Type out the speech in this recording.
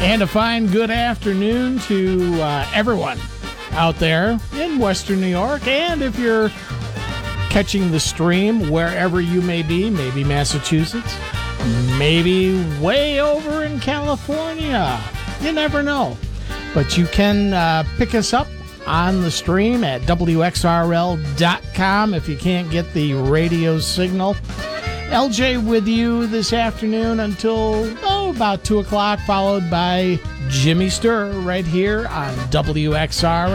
And a fine good afternoon to everyone out there in Western New York. And if you're catching the stream wherever you may be, maybe Massachusetts, maybe way over in California. You never know. But you can pick us up on the stream at WXRL.com if you can't get the radio signal. LJ with you this afternoon until about 2 o'clock, followed by Jimmy Sturr right here on WXRL.